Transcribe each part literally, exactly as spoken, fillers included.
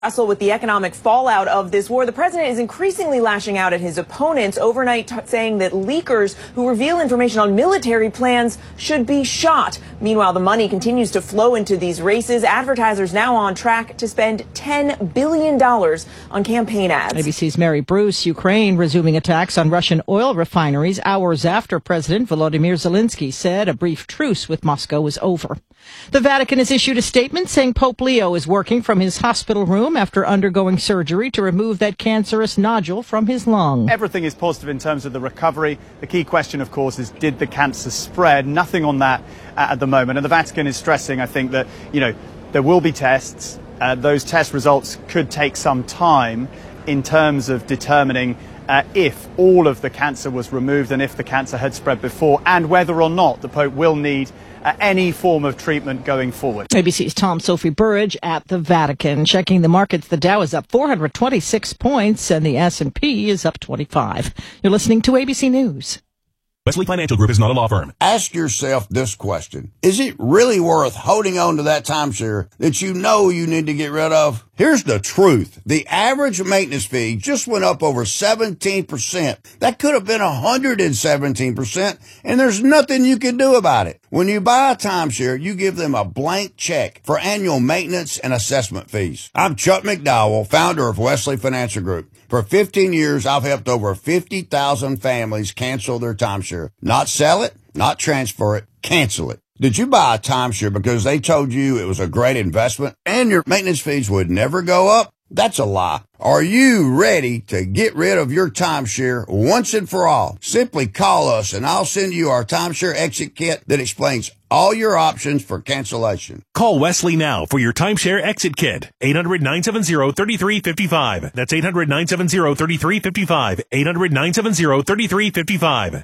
Wrestle with the economic fallout of this war. The president is increasingly lashing out at his opponents overnight, t- saying that leakers who reveal information on military plans should be shot. Meanwhile, the money continues to flow into these races. Advertisers now on track to spend ten billion dollars on campaign ads. A B C's Mary Bruce. Ukraine resuming attacks on Russian oil refineries hours after President Volodymyr Zelensky said a brief truce with Moscow was over. The Vatican has issued a statement saying Pope Leo is working from his hospital room after undergoing surgery to remove that cancerous nodule from his lung. Everything is positive in terms of the recovery. The key question, of course, is did the cancer spread? Nothing on that at the moment. And the Vatican is stressing, I think, that, you know, there will be tests. Uh, those test results could take some time in terms of determining uh, if all of the cancer was removed and if the cancer had spread before, and whether or not the Pope will need Uh, any form of treatment going forward. A B C's Tom Sophie Burridge at the Vatican. Checking the markets, the Dow is up four hundred twenty-six points and the S and P is up twenty-five. You're listening to A B C News. Wesley Financial Group is not a law firm. Ask yourself this question. Is it really worth holding on to that timeshare that you know you need to get rid of? Here's the truth. The average maintenance fee just went up over seventeen percent. That could have been one hundred seventeen percent, and there's nothing you can do about it. When you buy a timeshare, you give them a blank check for annual maintenance and assessment fees. I'm Chuck McDowell, founder of Wesley Financial Group. For fifteen years, I've helped over fifty thousand families cancel their timeshare. Not sell it, not transfer it, cancel it. Did you buy a timeshare because they told you it was a great investment and your maintenance fees would never go up? That's a lie. Are you ready to get rid of your timeshare once and for all? Simply call us and I'll send you our timeshare exit kit that explains all your options for cancellation. Call Wesley now for your timeshare exit kit. eight hundred, nine seven zero, three three five five. That's eight hundred, nine seven zero, three three five five. eight hundred, nine seven zero, three three five five.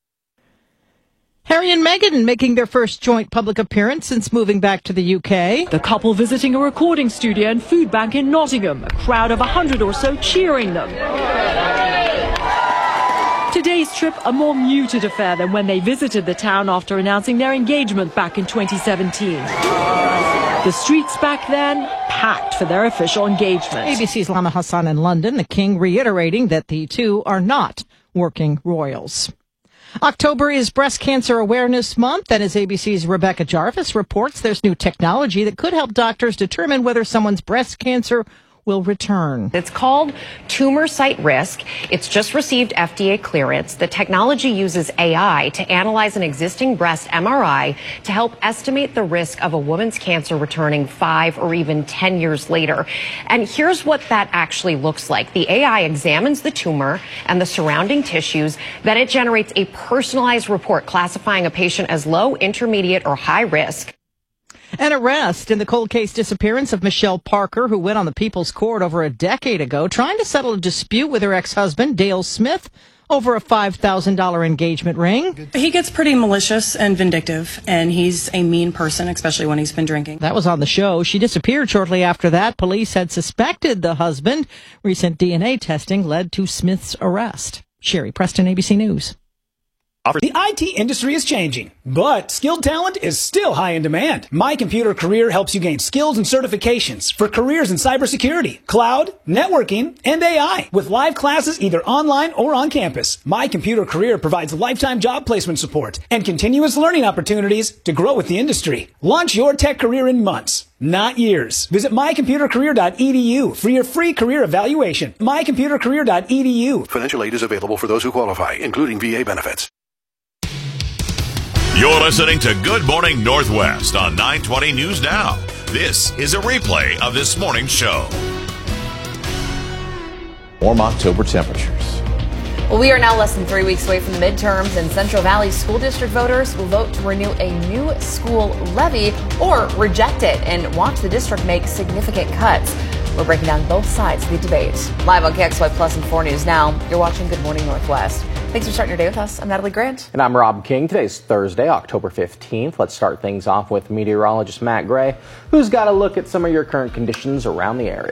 Harry and Meghan making their first joint public appearance since moving back to the U K. The couple visiting a recording studio and food bank in Nottingham, a crowd of a hundred or so cheering them. Today's trip a more muted affair than when they visited the town after announcing their engagement back in twenty seventeen. The streets back then packed for their official engagement. A B C's Lama Hassan in London, the king reiterating that the two are not working royals. October is Breast Cancer Awareness Month, and as A B C's Rebecca Jarvis reports, there's new technology that could help doctors determine whether someone's breast cancer will return. It's called Tumor Site Risk. It's just received F D A clearance. The technology uses A I to analyze an existing breast M R I to help estimate the risk of a woman's cancer returning five or even ten years later. And here's what that actually looks like. The A I examines the tumor and the surrounding tissues. Then it generates a personalized report classifying a patient as low, intermediate, or high risk. An arrest in the cold case disappearance of Michelle Parker, who went on the People's Court over a decade ago, trying to settle a dispute with her ex-husband, Dale Smith, over a five thousand dollars engagement ring. He gets pretty malicious and vindictive, and he's a mean person, especially when he's been drinking. That was on the show. She disappeared shortly after that. Police had suspected the husband. Recent D N A testing led to Smith's arrest. Sherry Preston, A B C News. The I T industry is changing, but skilled talent is still high in demand. My Computer Career helps you gain skills and certifications for careers in cybersecurity, cloud, networking, and A I. With live classes either online or on campus, My Computer Career provides lifetime job placement support and continuous learning opportunities to grow with the industry. Launch your tech career in months, not years. Visit my computer career dot e d u for your free career evaluation. my computer career dot e d u. Financial aid is available for those who qualify, including V A benefits. You're listening to Good Morning Northwest on nine twenty News Now. This is a replay of this morning's show. Warm October temperatures. Well, we are now less than three weeks away from the midterms, and Central Valley School District voters will vote to renew a new school levy or reject it and watch the district make significant cuts. We're breaking down both sides of the debate. Live on K X Y Plus and four News Now, you're watching Good Morning Northwest. Thanks for starting your day with us. I'm Natalie Grant. And I'm Rob King. Today's Thursday, October fifteenth. Let's start things off with meteorologist Matt Gray, who's got a look at some of your current conditions around the area.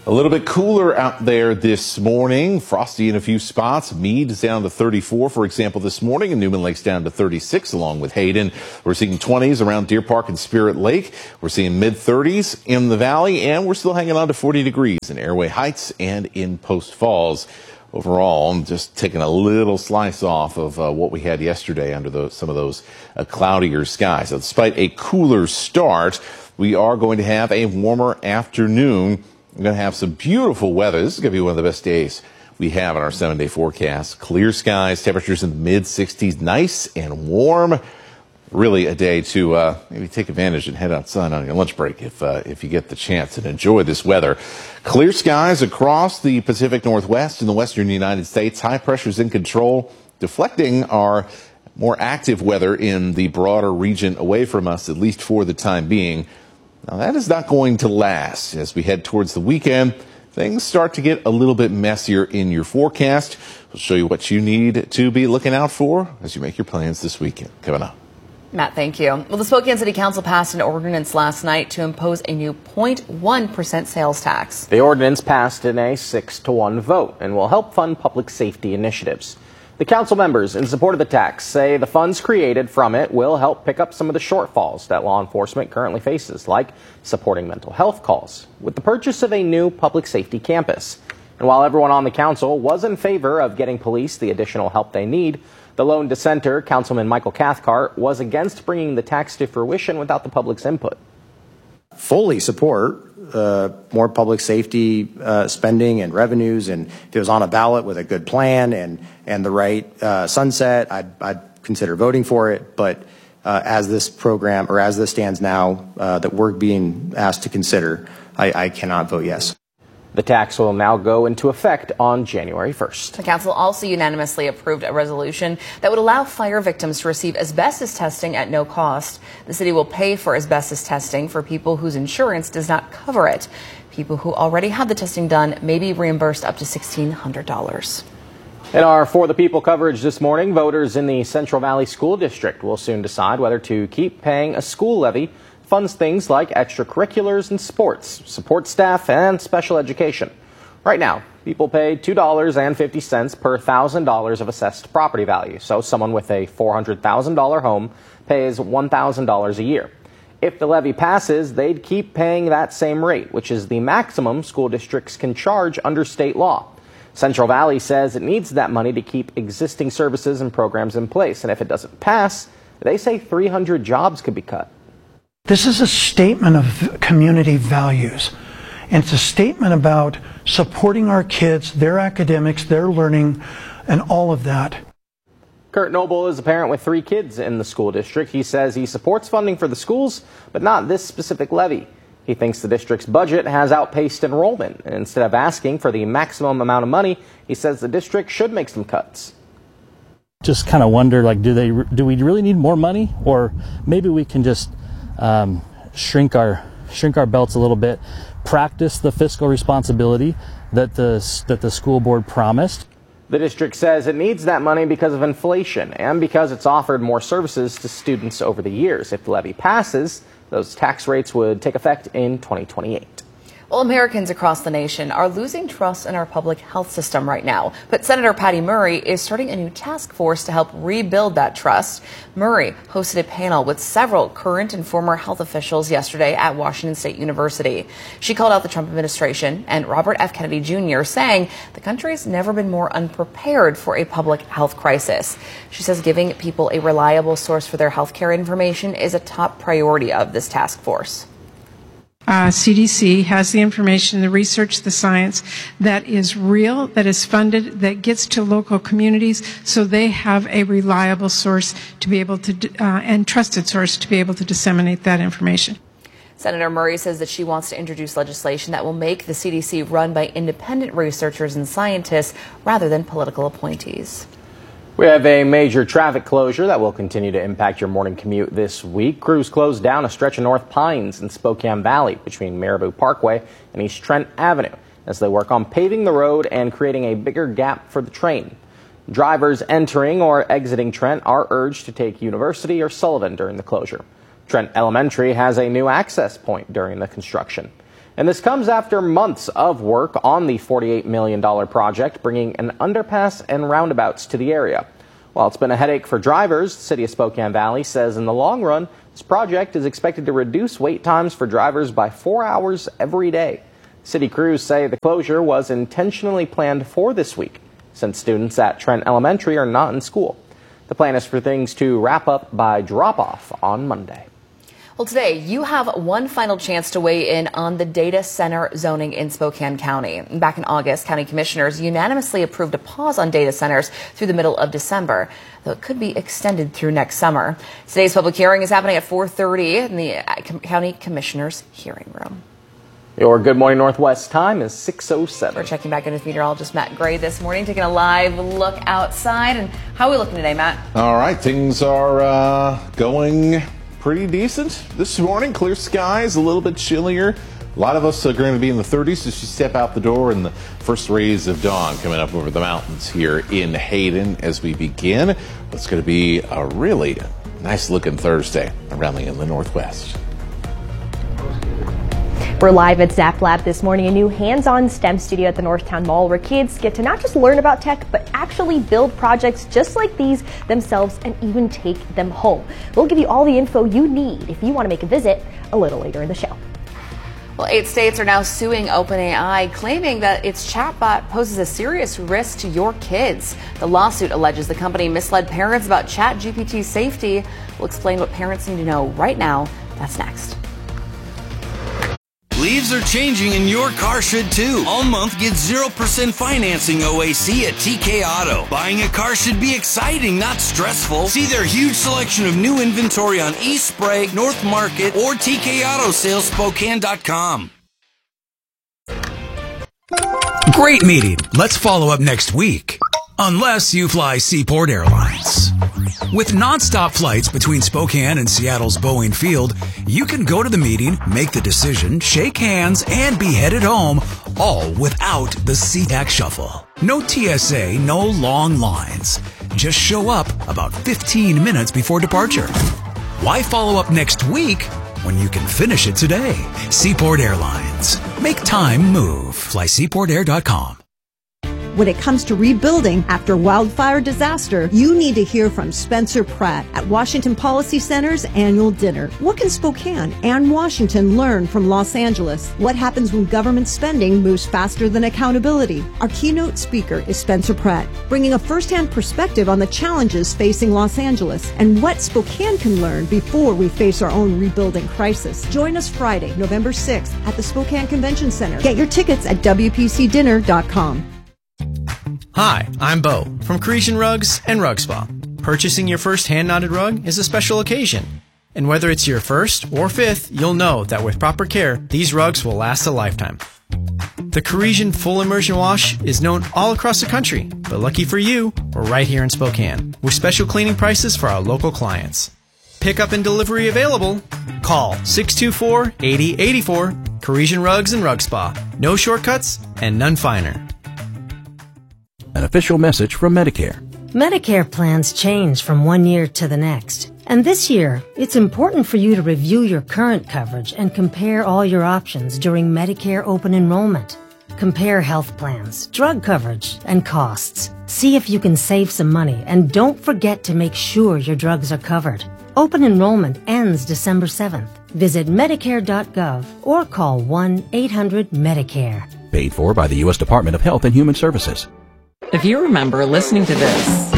A little bit cooler out there this morning. Frosty in a few spots. Meade is down to thirty-four, for example, this morning, and Newman Lake's down to thirty-six, along with Hayden. We're seeing twenties around Deer Park and Spirit Lake. We're seeing mid-thirties in the valley, and we're still hanging on to forty degrees in Airway Heights and in Post Falls. Overall, I'm just taking a little slice off of uh, what we had yesterday under those, some of those uh, cloudier skies. So despite a cooler start, we are going to have a warmer afternoon. We're going to have some beautiful weather. This is going to be one of the best days we have in our seven-day forecast. Clear skies, temperatures in the mid sixties, nice and warm. Really a day to uh, maybe take advantage and head outside on your lunch break if uh, if you get the chance and enjoy this weather. Clear skies across the Pacific Northwest and the western United States. High pressures in control, deflecting our more active weather in the broader region away from us, at least for the time being. Now, that is not going to last. As we head towards the weekend, things start to get a little bit messier in your forecast. We'll show you what you need to be looking out for as you make your plans this weekend. Coming up. Matt, thank you. Well, the Spokane City Council passed an ordinance last night to impose a new zero point one percent sales tax. The ordinance passed in a six to one vote and will help fund public safety initiatives. The council members in support of the tax say the funds created from it will help pick up some of the shortfalls that law enforcement currently faces, like supporting mental health calls, with the purchase of a new public safety campus. And while everyone on the council was in favor of getting police the additional help they need, the lone dissenter, Councilman Michael Cathcart, was against bringing the tax to fruition without the public's input. Fully support uh, more public safety uh, spending and revenues, and if it was on a ballot with a good plan and and the right uh, sunset, I'd, I'd consider voting for it. But uh, as this program, or as this stands now, uh, that we're being asked to consider, I, I cannot vote yes. The tax will now go into effect on January first. The council also unanimously approved a resolution that would allow fire victims to receive asbestos testing at no cost. The city will pay for asbestos testing for people whose insurance does not cover it. People who already had the testing done may be reimbursed up to sixteen hundred dollars. In our For the People coverage this morning, voters in the Central Valley School District will soon decide whether to keep paying a school levy. Funds things like extracurriculars and sports, support staff, and special education. Right now, people pay two dollars and fifty cents per one thousand dollars of assessed property value. So someone with a four hundred thousand dollars home pays one thousand dollars a year. If the levy passes, they'd keep paying that same rate, which is the maximum school districts can charge under state law. Central Valley says it needs that money to keep existing services and programs in place. And if it doesn't pass, they say three hundred jobs could be cut. This is a statement of community values, and it's a statement about supporting our kids, their academics, their learning, and all of that. Kurt Noble is a parent with three kids in the school district. He says he supports funding for the schools, but not this specific levy. He thinks the district's budget has outpaced enrollment, and instead of asking for the maximum amount of money, he says the district should make some cuts. Just kind of wonder, like, do they do we really need more money, or maybe we can just Um, shrink our shrink our belts a little bit, practice the fiscal responsibility that the that the school board promised. The district says it needs that money because of inflation and because it's offered more services to students over the years. If the levy passes, those tax rates would take effect in twenty twenty-eight. Well, Americans across the nation are losing trust in our public health system right now. But Senator Patty Murray is starting a new task force to help rebuild that trust. Murray hosted a panel with several current and former health officials yesterday at Washington State University. She called out the Trump administration and Robert F. Kennedy Junior, saying the country's never been more unprepared for a public health crisis. She says giving people a reliable source for their health care information is a top priority of this task force. Uh, C D C has the information, the research, the science that is real, that is funded, that gets to local communities, so they have a reliable source to be able to, uh, and trusted source to be able to disseminate that information. Senator Murray says that she wants to introduce legislation that will make the C D C run by independent researchers and scientists rather than political appointees. We have a major traffic closure that will continue to impact your morning commute this week. Crews closed down a stretch of North Pines and Spokane Valley between Marabou Parkway and East Trent Avenue as they work on paving the road and creating a bigger gap for the train. Drivers entering or exiting Trent are urged to take University or Sullivan during the closure. Trent Elementary has a new access point during the construction. And this comes after months of work on the forty-eight million dollars project, bringing an underpass and roundabouts to the area. While it's been a headache for drivers, the City of Spokane Valley says in the long run, this project is expected to reduce wait times for drivers by four hours every day. City crews say the closure was intentionally planned for this week, since students at Trent Elementary are not in school. The plan is for things to wrap up by drop-off on Monday. Well, today you have one final chance to weigh in on the data center zoning in Spokane County. Back in August, county commissioners unanimously approved a pause on data centers through the middle of December, though it could be extended through next summer. Today's public hearing is happening at four thirty in the county commissioners hearing room. Your Good Morning Northwest time is six oh seven. We're checking back in with meteorologist Matt Gray this morning, taking a live look outside. And how are we looking today, Matt? All right, things are uh, going pretty decent this morning. Clear skies, a little bit chillier. A lot of us are going to be in the thirties as you step out the door, and the first rays of dawn coming up over the mountains here in Hayden as we begin. It's going to be a really nice looking Thursday around the inland Northwest. We're live at Zap Lab this morning, a new hands-on STEM studio at the Northtown Mall where kids get to not just learn about tech, but actually build projects just like these themselves and even take them home. We'll give you all the info you need if you want to make a visit a little later in the show. Well, eight states are now suing OpenAI, claiming that its chatbot poses a serious risk to your kids. The lawsuit alleges the company misled parents about ChatGPT's safety. We'll explain what parents need to know right now. That's next. Leaves are changing and your car should too. All month, get zero percent financing O A C at T K Auto. Buying a car should be exciting, not stressful. See their huge selection of new inventory on East Sprague, North Market, or T K Auto Sales Spokane dot com. Great meeting. Let's follow up next week. Unless you fly Seaport Airlines. With nonstop flights between Spokane and Seattle's Boeing Field, you can go to the meeting, make the decision, shake hands, and be headed home, all without the SeaTac shuffle. No T S A, no long lines. Just show up about fifteen minutes before departure. Why follow up next week when you can finish it today? Seaport Airlines. Make time move. Fly seaport air dot com. When it comes to rebuilding after wildfire disaster, you need to hear from Spencer Pratt at Washington Policy Center's annual dinner. What can Spokane and Washington learn from Los Angeles? What happens when government spending moves faster than accountability? Our keynote speaker is Spencer Pratt, bringing a firsthand perspective on the challenges facing Los Angeles and what Spokane can learn before we face our own rebuilding crisis. Join us Friday, November sixth at the Spokane Convention Center. Get your tickets at W P C dinner dot com. Hi, I'm Bo from Creation Rugs and Rug Spa. Purchasing your first hand-knotted rug is a special occasion. And whether it's your first or fifth, you'll know that with proper care, these rugs will last a lifetime. The Creation Full Immersion Wash is known all across the country, but lucky for you, we're right here in Spokane with special cleaning prices for our local clients. Pickup and delivery available. Call six two four, eight zero eight four. Creation Rugs and Rug Spa. No shortcuts and none finer. An official message from Medicare. Medicare plans change from one year to the next. And this year, it's important for you to review your current coverage and compare all your options during Medicare open enrollment. Compare health plans, drug coverage, and costs. See if you can save some money, and don't forget to make sure your drugs are covered. Open enrollment ends December seventh. Visit Medicare dot gov or call one eight hundred Medicare. Paid for by the U S Department of Health and Human Services. If you remember listening to this,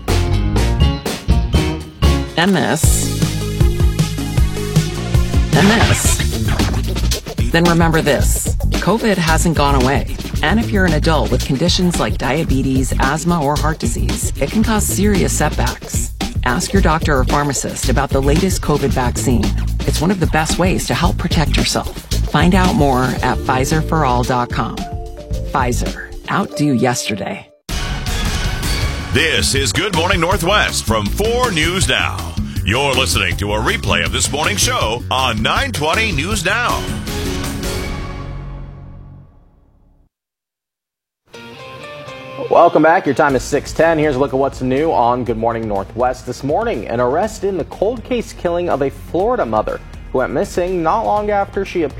and this, and this, then remember this. COVID hasn't gone away. And if you're an adult with conditions like diabetes, asthma, or heart disease, it can cause serious setbacks. Ask your doctor or pharmacist about the latest COVID vaccine. It's one of the best ways to help protect yourself. Find out more at Pfizer for all dot com. Pfizer. Outdo yesterday. This is Good Morning Northwest from four News Now. You're listening to a replay of this morning's show on nine twenty News Now. Welcome back. Your time is six ten. Here's a look at what's new on Good Morning Northwest. This morning, an arrest in the cold case killing of a Florida mother who went missing not long after she appeared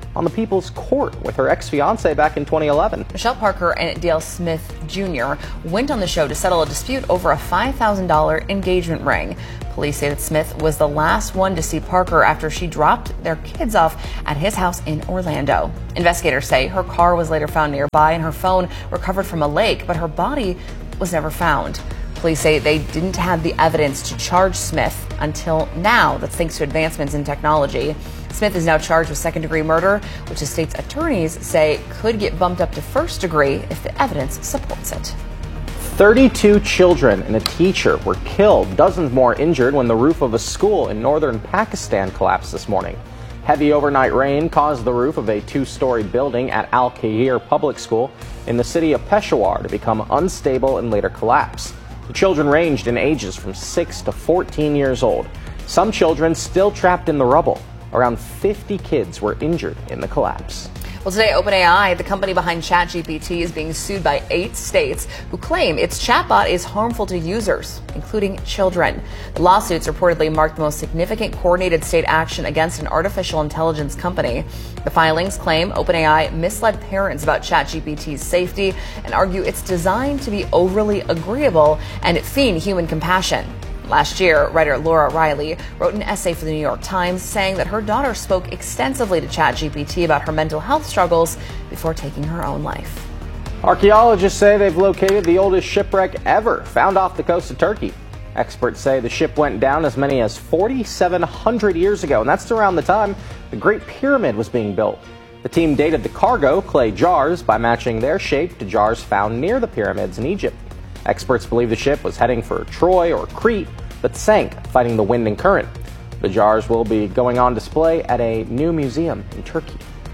on the People's Court with her ex-fiancé back in twenty eleven. Michelle Parker and Dale Smith Junior went on the show to settle a dispute over a five thousand dollars engagement ring. Police say that Smith was the last one to see Parker after she dropped their kids off at his house in Orlando. Investigators say her car was later found nearby and her phone recovered from a lake, but her body was never found. Police say they didn't have the evidence to charge Smith until now. That's thanks to advancements in technology. Smith is now charged with second-degree murder, which the state's attorneys say could get bumped up to first degree if the evidence supports it. thirty-two children and a teacher were killed, dozens more injured when the roof of a school in northern Pakistan collapsed this morning. Heavy overnight rain caused the roof of a two-story building at Al-Khair Public School in the city of Peshawar to become unstable and later collapse. The children ranged in ages from six to fourteen years old. Some children still trapped in the rubble. Around fifty kids were injured in the collapse. Well, today, OpenAI, the company behind ChatGPT, is being sued by eight states who claim its chatbot is harmful to users, including children. The lawsuits reportedly marked the most significant coordinated state action against an artificial intelligence company. The filings claim OpenAI misled parents about ChatGPT's safety and argue it's designed to be overly agreeable and feign human compassion. Last year, writer Laura Riley wrote an essay for the New York Times saying that her daughter spoke extensively to ChatGPT about her mental health struggles before taking her own life. Archaeologists say they've located the oldest shipwreck ever found off the coast of Turkey. Experts say the ship went down as many as forty-seven hundred years ago, and that's around the time the Great Pyramid was being built. The team dated the cargo, clay jars, by matching their shape to jars found near the pyramids in Egypt. Experts believe the ship was heading for Troy or Crete, but sank fighting the wind and current. The jars will be going on display at a new museum in Turkey.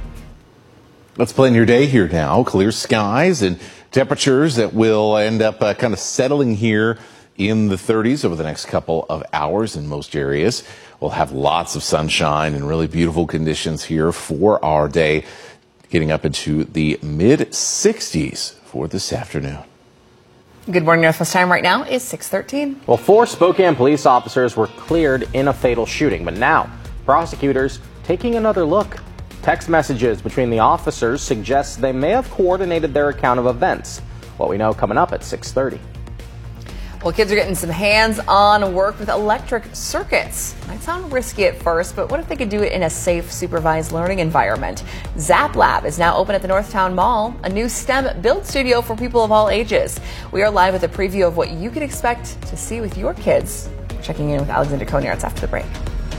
Let's plan your day here now. Clear skies and temperatures that will end up uh, kind of settling here in the thirties over the next couple of hours in most areas. We'll have lots of sunshine and really beautiful conditions here for our day, getting up into the mid sixties for this afternoon. Good morning, Northwest time right now is six thirteen. Well, four Spokane police officers were cleared in a fatal shooting, but now prosecutors taking another look. Text messages between the officers suggest they may have coordinated their account of events. What we know coming up at six thirty. Well, kids are getting some hands-on work with electric circuits. Might sound risky at first, but what if they could do it in a safe, supervised learning environment? Zap Lab is now open at the Northtown Mall, a new STEM build studio for people of all ages. We are live with a preview of what you can expect to see with your kids. We're checking in with Alexander Konyartz after the break.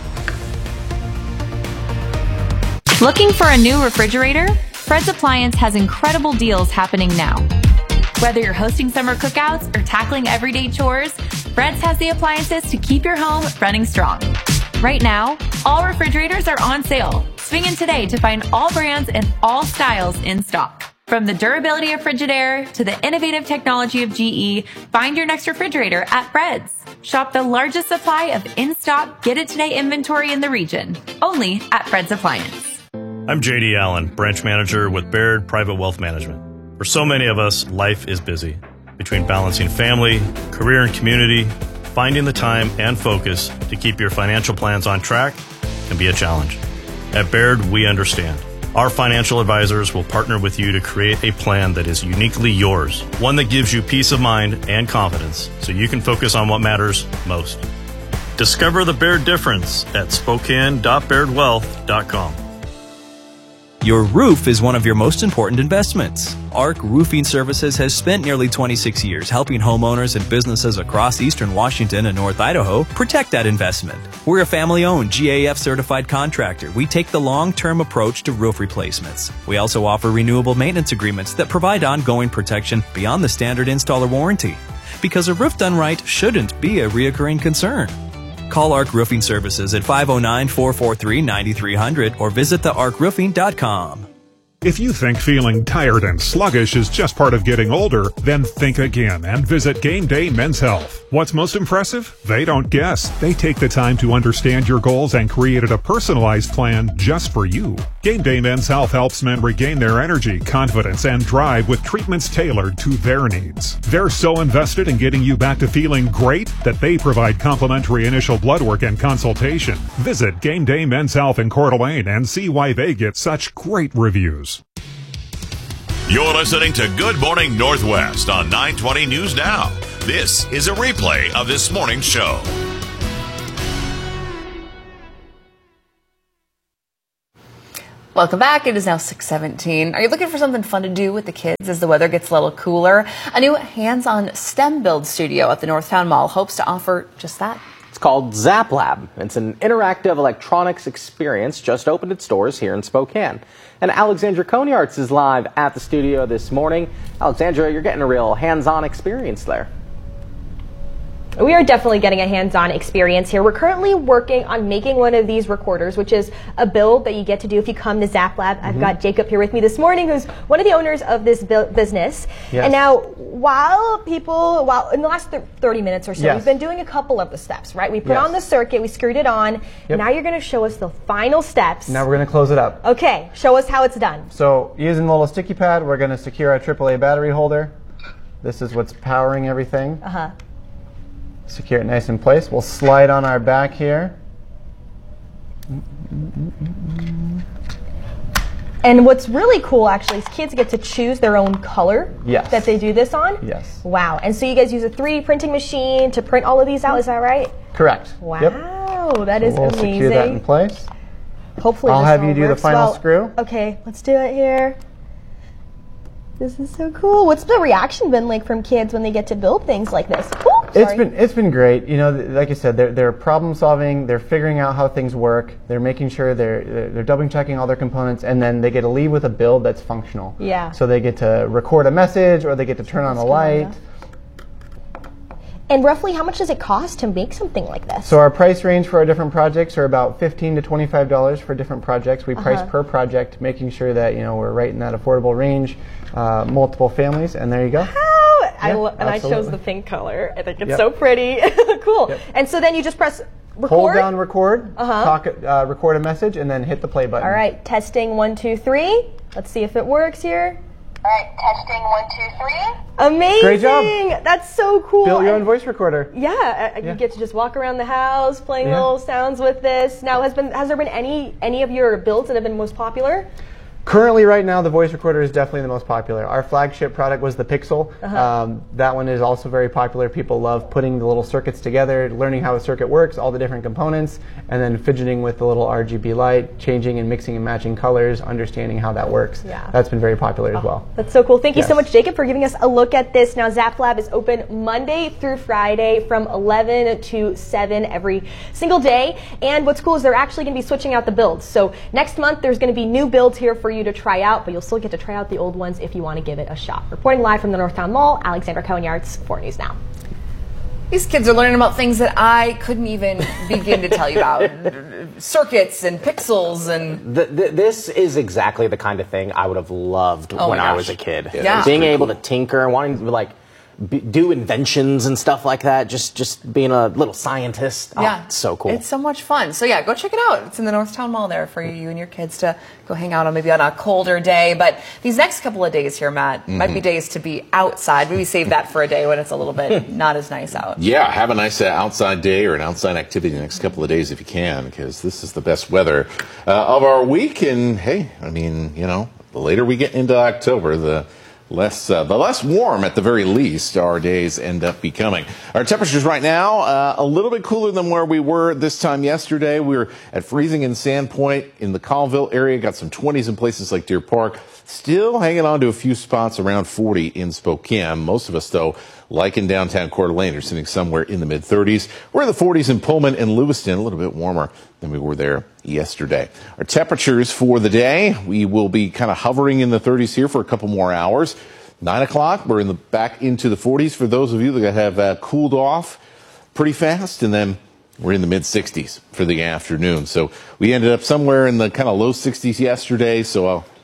Looking for a new refrigerator? Fred's Appliance has incredible deals happening now. Whether you're hosting summer cookouts or tackling everyday chores, Fred's has the appliances to keep your home running strong. Right now, all refrigerators are on sale. Swing in today to find all brands and all styles in stock. From the durability of Frigidaire to the innovative technology of G E, find your next refrigerator at Fred's. Shop the largest supply of in-stock, get-it-today inventory in the region, only at Fred's Appliance. I'm J D Allen, branch manager with Baird Private Wealth Management. For so many of us, life is busy. Between balancing family, career, and community, finding the time and focus to keep your financial plans on track can be a challenge. At Baird, we understand. Our financial advisors will partner with you to create a plan that is uniquely yours, one that gives you peace of mind and confidence so you can focus on what matters most. Discover the Baird difference at spokane dot baird wealth dot com. Your roof is one of your most important investments. Arc Roofing Services has spent nearly twenty-six years helping homeowners and businesses across eastern Washington and North Idaho protect that investment. We're a family-owned G A F certified contractor. We take the long-term approach to roof replacements. We also offer renewable maintenance agreements that provide ongoing protection beyond the standard installer warranty. Because a roof done right shouldn't be a reoccurring concern. Call Arc Roofing Services at five oh nine, four four three, nine three hundred or visit the arc roofing dot com. If you think feeling tired and sluggish is just part of getting older, then think again and visit Game Day Men's Health. What's most impressive? They don't guess. They take the time to understand your goals and created a personalized plan just for you. Game Day Men's Health helps men regain their energy, confidence, and drive with treatments tailored to their needs. They're so invested in getting you back to feeling great that they provide complimentary initial blood work and consultation. Visit Game Day Men's Health in Coeur d'Alene and see why they get such great reviews. You're listening to Good Morning Northwest on nine twenty News Now. This is a replay of this morning's show. Welcome back. It is now six seventeen. Are you looking for something fun to do with the kids as the weather gets a little cooler? A new hands-on STEM build studio at the Northtown Mall hopes to offer just that. It's called Zap Lab. It's an interactive electronics experience, just opened its doors here in Spokane. And Alexandra Konyarts is live at the studio this morning. Alexandra, you're getting a real hands-on experience there. We are definitely getting a hands-on experience here. We're currently working on making one of these recorders, which is a build that you get to do if you come to Zap Lab. Mm-hmm. I've got Jacob here with me this morning, who's one of the owners of this business. Yes. And now, while people, while in the last thirty minutes or so, yes. we've been doing a couple of the steps, right? We put yes. on the circuit, we screwed it on. Yep. Now you're going to show us the final steps. Now we're going to close it up. Okay, show us how it's done. So, using the little sticky pad, we're going to secure our triple A battery holder. This is what's powering everything. Uh-huh. Secure it nice in place. We'll slide on our back here. And what's really cool, actually, is kids get to choose their own color yes. that they do this on. Yes. Wow. And so you guys use a three D printing machine to print all of these out, is that right? Correct. Wow. Yep. That is so we'll amazing. Secure that in place. Hopefully I'll this have all you do works the final well. screw. Okay, let's do it here. This is so cool. What's the reaction been like from kids when they get to build things like this? Ooh, it's been it's been great. You know, like I said, they're they're problem solving. They're figuring out how things work. They're making sure they're they're double checking all their components, and then they get to leave with a build that's functional. Yeah. So they get to record a message, or they get to turn on a light. And roughly, how much does it cost to make something like this? So our price range for our different projects are about fifteen to twenty-five dollars for different projects. We uh-huh. price per project, making sure that you know we're right in that affordable range. Uh, multiple families, and there you go. Oh, yeah, I lo- and absolutely. I chose the pink color. I think it's yep. so pretty. Cool. Yep. And so then you just press record. Hold down record, uh-huh. talk, uh, record a message, and then hit the play button. All right, testing one, two, three. Let's see if it works here. All right, testing one, two, three. Amazing! Great job. That's so cool. Build your own voice recorder. Yeah, yeah, you get to just walk around the house playing yeah. little sounds with this. Now, has been has there been any any of your builds that have been most popular? Currently, right now, the voice recorder is definitely the most popular. Our flagship product was the Pixel. Uh-huh. Um, that one is also very popular. People love putting the little circuits together, learning how a circuit works, all the different components, and then fidgeting with the little R G B light, changing and mixing and matching colors, understanding how that works. Yeah. That's been very popular oh, as well. That's so cool. Thank yes. you so much, Jacob, for giving us a look at this. Now, Zap Lab is open Monday through Friday from eleven to seven every single day. And what's cool is they're actually going to be switching out the builds. So next month, there's going to be new builds here for you to try out, but you'll still get to try out the old ones if you want to give it a shot. Reporting live from the Northtown Mall, Alexandra Konyarts, four News Now. These kids are learning about things that I couldn't even begin to tell you about. Circuits and pixels and... The, the, this is exactly the kind of thing I would have loved oh when I was a kid. Yeah. yeah. Being able to tinker and wanting to, like, be, do inventions and stuff like that. Just just being a little scientist. Oh, yeah. It's so cool. It's so much fun. So yeah, go check it out. It's in the Northtown Mall there for you and your kids to go hang out on maybe on a colder day. But these next couple of days here, Matt, mm-hmm. might be days to be outside. Maybe save that for a day when it's a little bit not as nice out. Yeah, have a nice uh, outside day or an outside activity the next couple of days if you can, because this is the best weather uh, of our week. And hey, I mean, you know, the later we get into October, the Less, uh, the less warm, at the very least, our days end up becoming. Our temperatures right now, uh, a little bit cooler than where we were this time yesterday. We were at freezing in Sandpoint in the Colville area. Got some twenties in places like Deer Park. Still hanging on to a few spots around forty in Spokane. Most of us, though, like in downtown Coeur d'Alene, are sitting somewhere in the mid thirties. We're in the forties in Pullman and Lewiston, a little bit warmer than we were there yesterday. Our temperatures for the day, we will be kind of hovering in the thirties here for a couple more hours. Nine o'clock, we're in the back into the forties for those of you that have uh, cooled off pretty fast, and then we're in the mid sixties for the afternoon. So we ended up somewhere in the kind of low sixties yesterday, so I'll,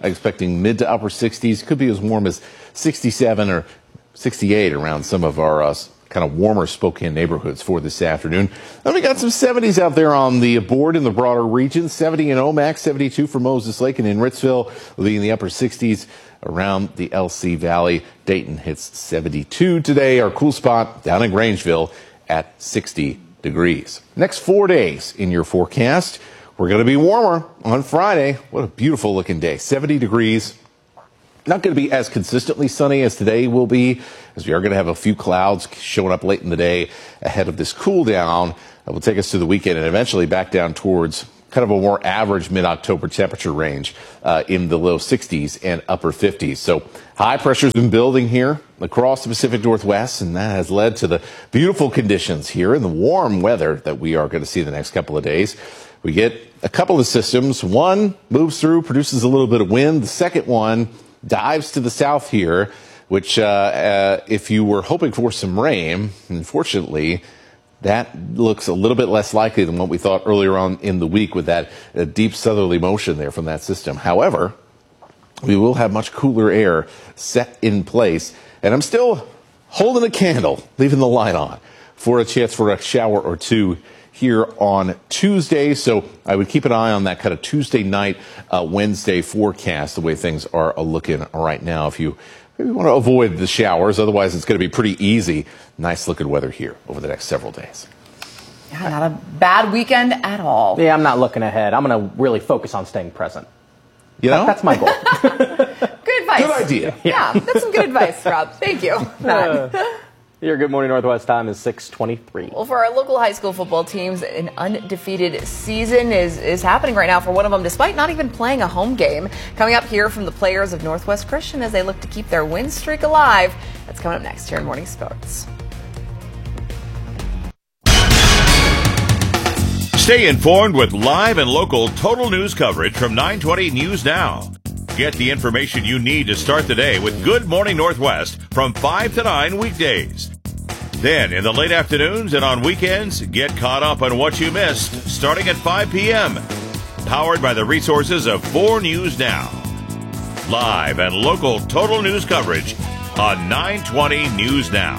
expecting mid to upper sixties. Could be as warm as sixty-seven or sixty-eight around some of our uh, kind of warmer Spokane neighborhoods for this afternoon. Then we got some seventies out there on the board in the broader region. seventy in Omak, seventy-two for Moses Lake, and in Ritzville, we'll be in the upper sixties around the L C Valley. Dayton hits seventy-two today. Our cool spot down in Grangeville at sixty degrees. Next four days in your forecast, we're going to be warmer on Friday. What a beautiful looking day. seventy degrees. Not going to be as consistently sunny as today will be, as we are going to have a few clouds showing up late in the day ahead of this cool down that will take us to the weekend and eventually back down towards kind of a more average mid-October temperature range uh, in the low sixties and upper fifties. So high pressure's been building here across the Pacific Northwest, and that has led to the beautiful conditions here and the warm weather that we are going to see the next couple of days. We get a couple of systems. One moves through, produces a little bit of wind. The second one dives to the south here, which uh, uh, if you were hoping for some rain, unfortunately, that looks a little bit less likely than what we thought earlier on in the week with that uh, deep southerly motion there from that system. However, we will have much cooler air set in place, and I'm still holding a candle, leaving the light on for a chance for a shower or two here on Tuesday. So I would keep an eye on that kind of Tuesday night, uh, Wednesday forecast, the way things are looking right now. If you maybe want to avoid the showers, otherwise it's going to be pretty easy. Nice looking weather here over the next several days. Yeah, not a bad weekend at all. Yeah, I'm not looking ahead. I'm going to really focus on staying present. You know? That, that's my goal. Good advice. Good idea. Yeah, that's some good advice, Rob. Thank you. Matt. Uh, Your Good Morning Northwest time is six twenty-three. Well, for our local high school football teams, an undefeated season is, is happening right now for one of them, despite not even playing a home game. Coming up here from the players of Northwest Christian as they look to keep their win streak alive. That's coming up next here in Morning Sports. Stay informed with live and local total news coverage from nine twenty News Now. Get the information you need to start the day with Good Morning Northwest from five to nine weekdays. Then, in the late afternoons and on weekends, get caught up on what you missed starting at five p.m. Powered by the resources of four News Now. Live and local total news coverage on nine twenty News Now.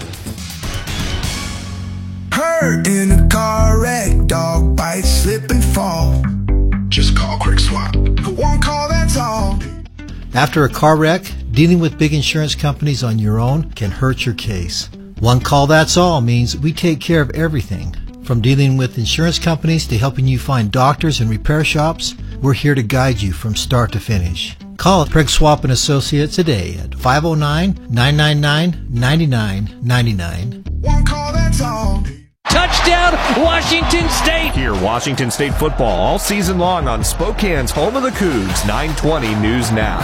Hurt in a car wreck, dog bite, slip and fall. Just call Quick Swap. One call, that's all. After a car wreck, dealing with big insurance companies on your own can hurt your case. One call, that's all means we take care of everything. From dealing with insurance companies to helping you find doctors and repair shops, we're here to guide you from start to finish. Call Craig Swap and Associates today at five oh nine, nine nine nine, nine nine nine nine. One call, that's all. Touchdown, Washington State! Hear Washington State football all season long on Spokane's home of the Cougs, nine twenty News Now.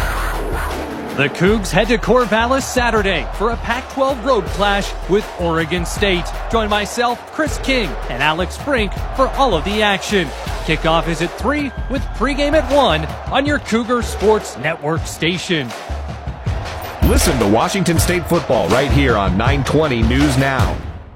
The Cougs head to Corvallis Saturday for a Pac twelve road clash with Oregon State. Join myself, Chris King, and Alex Brink for all of the action. Kickoff is at three with pregame at one on your Cougar Sports Network station. Listen to Washington State football right here on nine twenty News Now.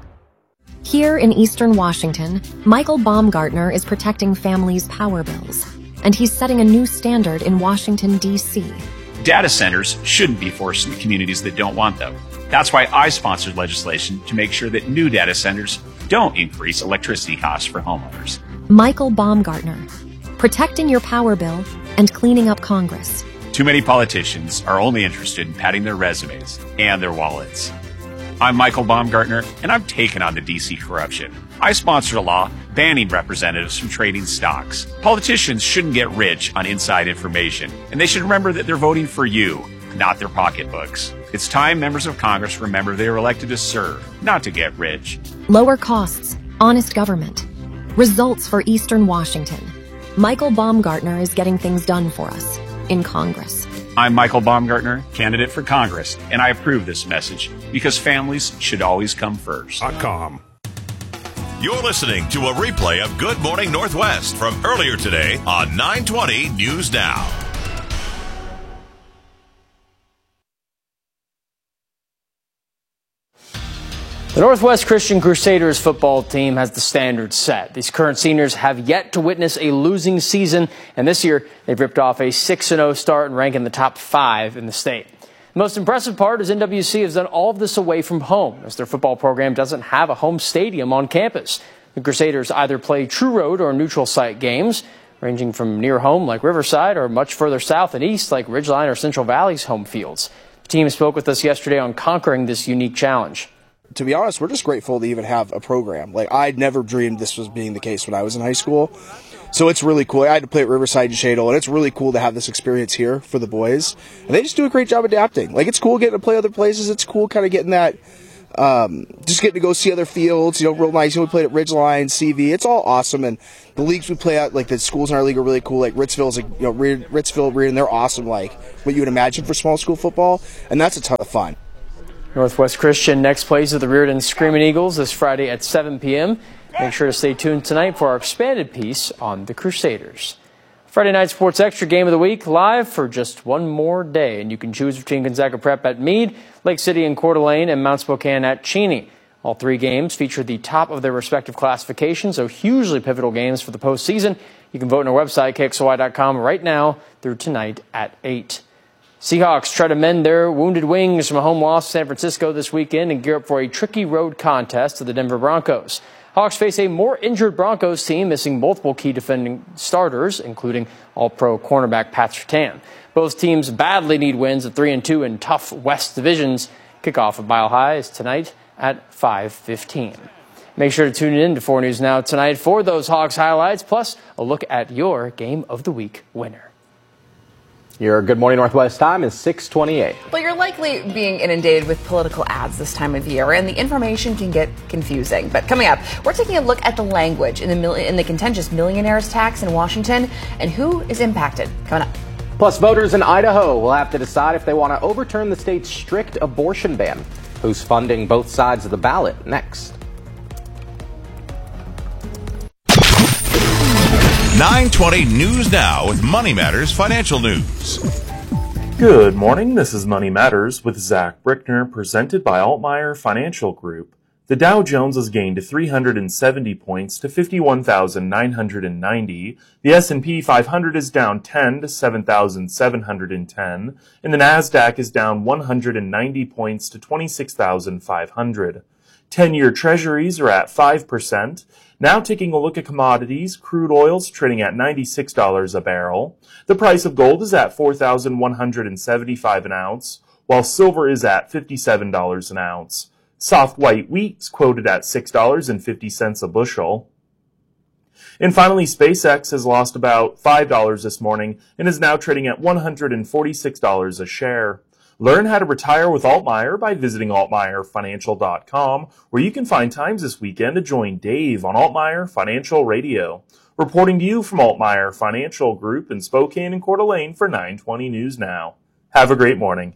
Here in Eastern Washington, Michael Baumgartner is protecting families' power bills, and he's setting a new standard in Washington, D C Data centers shouldn't be forced into communities that don't want them. That's why I sponsored legislation to make sure that new data centers don't increase electricity costs for homeowners. Michael Baumgartner, protecting your power bill and cleaning up Congress. Too many politicians are only interested in padding their resumes and their wallets. I'm Michael Baumgartner, and I'm taking on the D C corruption. I sponsored a law banning representatives from trading stocks. Politicians shouldn't get rich on inside information, and they should remember that they're voting for you, not their pocketbooks. It's time members of Congress remember they were elected to serve, not to get rich. Lower costs, honest government. Results for Eastern Washington. Michael Baumgartner is getting things done for us in Congress. I'm Michael Baumgartner, candidate for Congress, and I approve this message because families should always come first. .com. You're listening to a replay of Good Morning Northwest from earlier today on nine twenty News Now. The Northwest Christian Crusaders football team has the standard set. These current seniors have yet to witness a losing season, and this year they've ripped off a six and oh start and rank in the top five in the state. The most impressive part is N W C has done all of this away from home, as their football program doesn't have a home stadium on campus. The Crusaders either play true road or neutral site games, ranging from near home like Riverside or much further south and east like Ridgeline or Central Valley's home fields. The team spoke with us yesterday on conquering this unique challenge. To be honest, we're just grateful to even have a program. Like, I'd never dreamed this was being the case when I was in high school. So it's really cool. I had to play at Riverside and Shadle, and it's really cool to have this experience here for the boys. And they just do a great job adapting. Like, it's cool getting to play other places. It's cool kind of getting that, um, just getting to go see other fields, you know, real nice. You know, we played at Ridgeline, C V. It's all awesome. And the leagues we play at, like the schools in our league are really cool. Like Ritzville's, like, you know, Ritzville, Reardon, they're awesome, like what you would imagine for small school football. And that's a ton of fun. Northwest Christian next plays with the Reardon Screaming Eagles this Friday at seven p m Make sure to stay tuned tonight for our expanded piece on the Crusaders. Friday Night Sports Extra Game of the Week live for just one more day, and you can choose between Gonzaga Prep at Meade, Lake City and Coeur d'Alene, and Mount Spokane at Cheney. All three games feature the top of their respective classifications, so hugely pivotal games for the postseason. You can vote on our website, K X L Y dot com, right now through tonight at eight. Seahawks try to mend their wounded wings from a home loss to San Francisco this weekend and gear up for a tricky road contest to the Denver Broncos. Hawks face a more injured Broncos team, missing multiple key defending starters, including all-pro cornerback Pat Surtain. Both teams badly need wins at three and two in tough West divisions. Kickoff at Mile High is tonight at five fifteen. Make sure to tune in to four News Now tonight for those Hawks highlights, plus a look at your Game of the Week winner. Your Good Morning Northwest time is six twenty-eight. Well, you're likely being inundated with political ads this time of year, and the information can get confusing. But coming up, we're taking a look at the language in the, mil- in the contentious millionaires tax in Washington and who is impacted. Coming up. Plus, voters in Idaho will have to decide if they want to overturn the state's strict abortion ban. Who's funding both sides of the ballot? Next. nine twenty News Now with Money Matters Financial News. Good morning. This is Money Matters with Zach Brickner, presented by Altmeyer Financial Group. The Dow Jones has gained three hundred seventy points to fifty-one thousand nine hundred ninety. The S and P five hundred is down ten to seven thousand seven hundred ten, and the Nasdaq is down one hundred ninety points to twenty-six thousand five hundred. ten-year treasuries are at five percent. Now taking a look at commodities, crude oil's trading at ninety-six dollars a barrel. The price of gold is at four thousand one hundred seventy-five dollars an ounce, while silver is at fifty-seven dollars an ounce. Soft white wheat's quoted at six dollars and fifty cents a bushel. And finally, SpaceX has lost about five dollars this morning and is now trading at one hundred forty-six dollars a share. Learn how to retire with Altmeyer by visiting altmeyer financial dot com, where you can find times this weekend to join Dave on Altmeyer Financial Radio. Reporting to you from Altmeyer Financial Group in Spokane and Coeur d'Alene for nine twenty News Now. Have a great morning.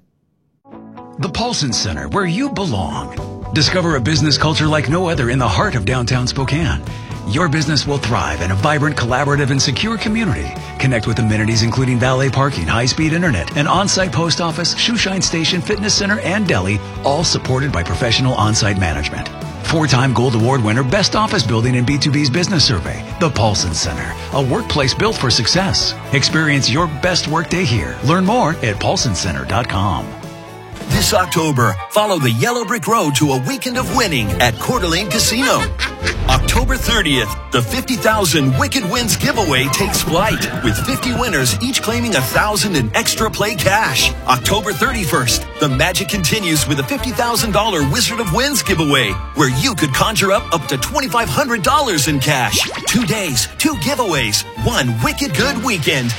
The Paulson Center, where you belong. Discover a business culture like no other in the heart of downtown Spokane. Your business will thrive in a vibrant, collaborative, and secure community. Connect with amenities including valet parking, high-speed internet, an on-site post office, shoeshine station, fitness center, and deli, all supported by professional on-site management. Four-time Gold Award winner, Best Office Building in B two B's Business Survey. The Paulson Center, a workplace built for success. Experience your best workday here. Learn more at paulson center dot com. This October, follow the Yellow Brick Road to a weekend of winning at Coeur d'Alene Casino. October thirtieth, the fifty thousand Wicked Wins giveaway takes flight, with fifty winners each claiming one thousand dollars in extra play cash. October thirty-first, the magic continues with a fifty thousand dollars Wizard of Wins giveaway, where you could conjure up up to twenty-five hundred dollars in cash. Two days, two giveaways, one wicked good weekend.